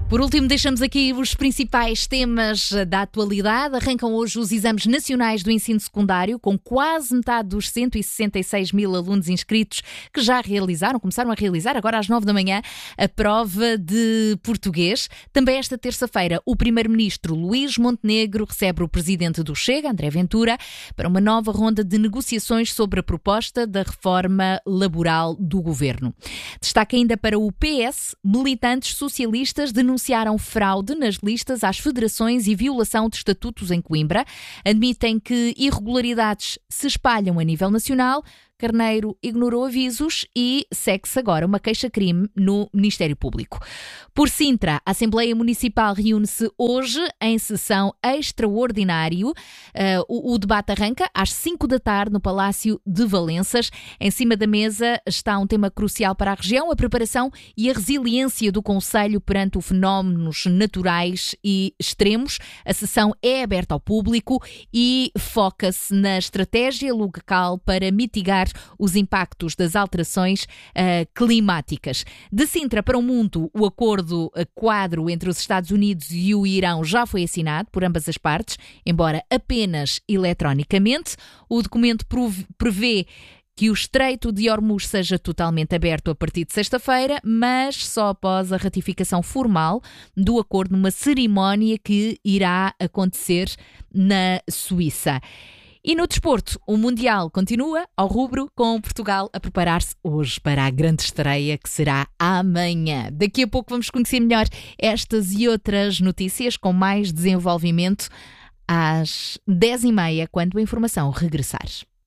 Por último, deixamos aqui os principais temas da atualidade. Arrancam hoje os exames nacionais do ensino secundário, com quase metade dos 166 mil alunos inscritos que já começaram a realizar, agora às 9 da manhã, a prova de português. Também esta terça-feira, o primeiro-ministro Luís Montenegro recebe o presidente do Chega, André Ventura, para uma nova ronda de negociações sobre a proposta da reforma laboral do governo. Destaque ainda para o PS, militantes socialistas denunciaram fraude nas listas às federações e violação de estatutos em Coimbra. Admitem que irregularidades se espalham a nível nacional. Carneiro ignorou avisos e segue-se agora uma queixa-crime no Ministério Público. Por Sintra, a Assembleia Municipal reúne-se hoje em sessão extraordinária. O debate arranca às 5 da tarde no Palácio de Valenças. Em cima da mesa está um tema crucial para a região, a preparação e a resiliência do Concelho perante os fenómenos naturais e extremos. A sessão é aberta ao público e foca-se na estratégia local para mitigar os impactos das alterações climáticas. De Sintra para o mundo, o acordo quadro entre os Estados Unidos e o Irão já foi assinado por ambas as partes, embora apenas eletronicamente. O documento prevê que o Estreito de Hormuz seja totalmente aberto a partir de sexta-feira, mas só após a ratificação formal do acordo numa cerimónia que irá acontecer na Suíça. E no desporto, o Mundial continua ao rubro, com Portugal a preparar-se hoje para a grande estreia que será amanhã. Daqui a pouco vamos conhecer melhor estas e outras notícias com mais desenvolvimento às 10h30, quando a informação regressar.